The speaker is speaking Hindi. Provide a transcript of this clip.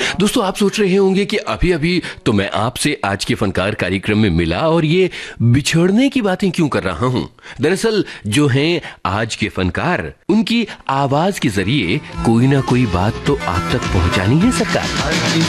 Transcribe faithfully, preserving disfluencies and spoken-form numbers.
दोस्तों, आप सोच रहे होंगे कि अभी अभी तो मैं आपसे आज के फनकार कार्यक्रम में मिला और ये बिछड़ने की बातें क्यों कर रहा हूं। दरअसल जो हैं आज के फनकार, उनकी आवाज के जरिए कोई ना कोई बात तो आप तक पहुंचानी है सरकार।